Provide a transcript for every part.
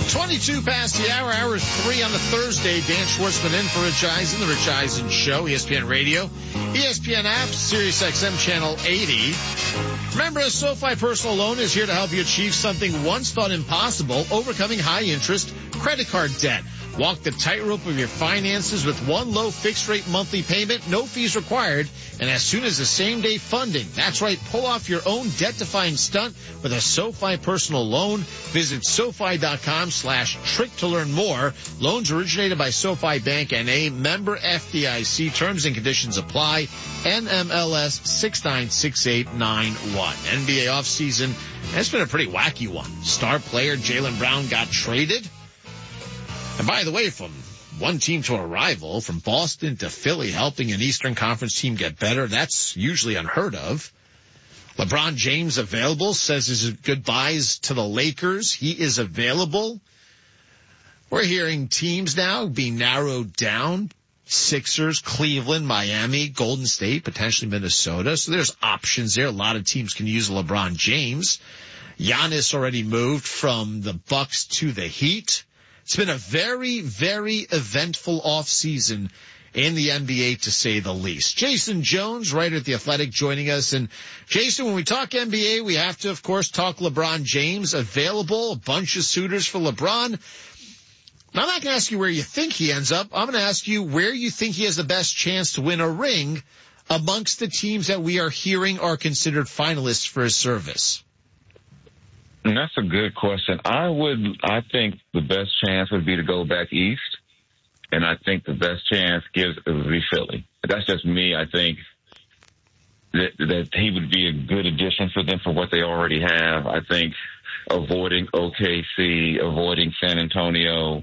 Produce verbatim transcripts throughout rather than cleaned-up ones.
twenty-two past the hour, hour three on a Thursday. Dan Schwartzman in for Rich Eisen, The Rich Eisen Show, E S P N Radio, E S P N app, Sirius X M Channel eighty. Remember, a SoFi personal loan is here to help you achieve something once thought impossible, overcoming high-interest credit card debt. Walk the tightrope of your finances with one low fixed-rate monthly payment, no fees required, and as soon as the same-day funding. That's right, pull off your own debt-defying stunt with a SoFi personal loan. Visit SoFi.com slash trick to learn more. Loans originated by SoFi Bank N A, member F D I C. Terms and conditions apply. N M L S six nine six eight nine one. N B A offseason, that's been a pretty wacky one. Star player Jaylen Brown got traded. And by the way, from one team to a rival, from Boston to Philly, helping an Eastern Conference team get better, that's usually unheard of. LeBron James available, says his goodbyes to the Lakers. He is available. We're hearing teams now being narrowed down. Sixers, Cleveland, Miami, Golden State, potentially Minnesota. So there's options there. A lot of teams can use LeBron James. Giannis already moved from the Bucks to the Heat. It's been a very, very eventful offseason in the N B A, to say the least. Jason Jones, writer at The Athletic, joining us. And Jason, when we talk N B A, we have to, of course, talk LeBron James. Available, a bunch of suitors for LeBron. Now, I'm not going to ask you where you think he ends up. I'm going to ask you where you think he has the best chance to win a ring amongst the teams that we are hearing are considered finalists for his service. And that's a good question. I would, I think the best chance would be to go back east, and I think the best chance gives would be Philly. That's just me. I think that that he would be a good addition for them for what they already have. I think avoiding O K C, avoiding San Antonio,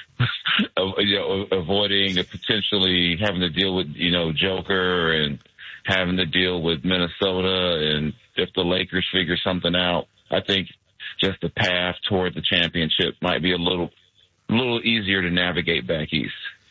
you know, avoiding potentially having to deal with, you know, Joker and having to deal with Minnesota, and if the Lakers figure something out, I think just the path toward the championship might be a little, a little easier to navigate back east.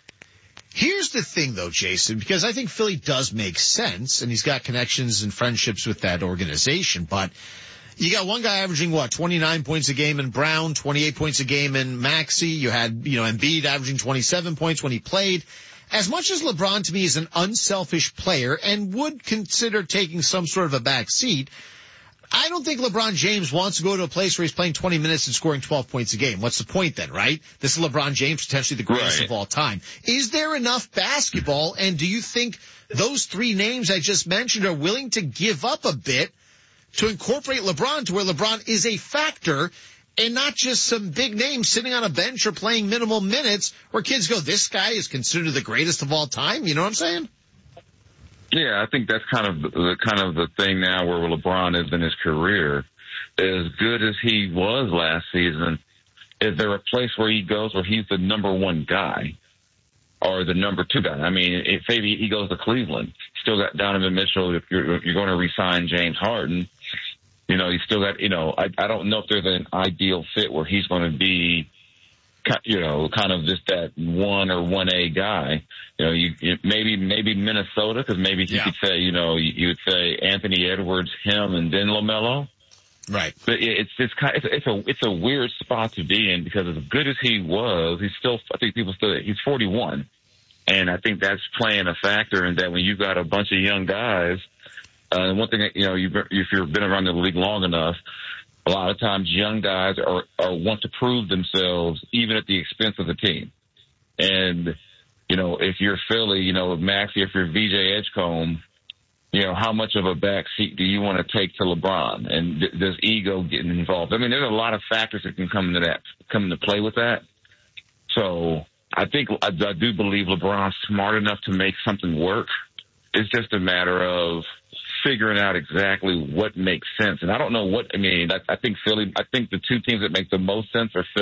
Here's the thing, though, Jason, because I think Philly does make sense, and he's got connections and friendships with that organization. But you got one guy averaging, what, twenty-nine points a game in Brown, twenty-eight points a game in Maxey. You had, you know, Embiid averaging twenty-seven points when he played. As much as LeBron, to me, is an unselfish player and would consider taking some sort of a back seat, I don't think LeBron James wants to go to a place where he's playing twenty minutes and scoring twelve points a game. What's the point then, right? This is LeBron James, potentially the greatest right. of all time. Is there enough basketball, and do you think those three names I just mentioned are willing to give up a bit to incorporate LeBron to where LeBron is a factor and not just some big name sitting on a bench or playing minimal minutes where kids go, this guy is considered the greatest of all time? You know what I'm saying? Yeah, I think that's kind of the kind of the thing now where LeBron is in his career. As good as he was last season, is there a place where he goes where he's the number one guy or the number two guy? I mean, if maybe he goes to Cleveland, still got Donovan Mitchell. If you're, you're going to re-sign James Harden, you know, you still got, you know, I, I don't know if there's an ideal fit where he's going to be, you know, kind of just that one or one A guy. You know, you, you maybe maybe Minnesota, because maybe you yeah. could say, you know, you, you would say Anthony Edwards, him, and then LaMelo. Right. But it, it's just kind of, it's, it's a it's a weird spot to be in, because as good as he was, he's still, I think people still, he's forty-one, and I think that's playing a factor in that when you got a bunch of young guys. Uh, and one thing that, you know, you've, if you've been around the league long enough, a lot of times young guys are, are want to prove themselves even at the expense of the team. And, you know, if you're Philly, you know, Maxey, if you're V J Edgecombe, you know, how much of a back seat do you want to take to LeBron? And th- does ego get involved? I mean, there's a lot of factors that can come into that, come into play with that. So I think, I, I do believe LeBron's smart enough to make something work. It's just a matter of figuring out exactly what makes sense. And I don't know what, I mean, I, I think Philly, I think the two teams that make the most sense are Philly